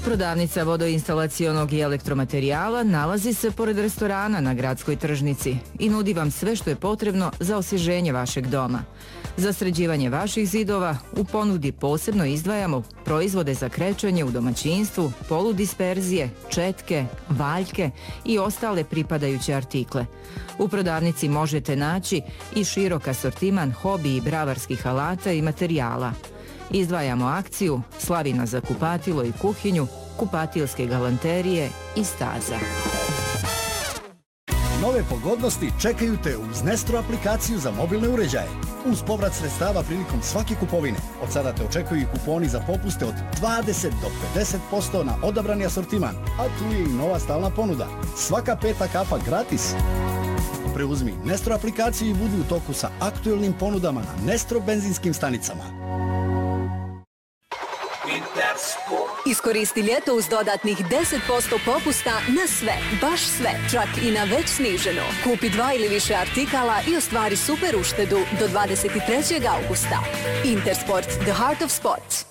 Prodavnica vodoinstalacionog i elektromaterijala nalazi se pored restorana na gradskoj tržnici i nudi vam sve što je potrebno za osvježenje vašeg doma. Za sređivanje vaših zidova u ponudi posebno izdvajamo proizvode za krečenje u domaćinstvu, poludisperzije, četke, valjke i ostale pripadajuće artikle. U prodavnici možete naći i širok asortiman hobi i bravarskih alata i materijala. Izdvajamo akciju Slavina za kupatilo i kuhinju, kupatilske galanterije i staza. Nove pogodnosti čekaju te uz Nestro aplikaciju za mobilne uređaje. Uz povrat sredstava prilikom svake kupovine. Od sada te očekuju i kuponi za popuste od 20 do 50% na odabrani asortiman. A tu je i nova stalna ponuda. Svaka peta kafa gratis. Preuzmi Nestro aplikaciju i budi u toku sa aktuelnim ponudama na Nestro benzinskim stanicama. Iskoristi ljeto uz dodatnih 10% popusta na sve, baš sve, čak i na već sniženo. Kupi 2 ili više artikala i ostvari super uštedu do 23. augusta. Intersport, the heart of sports.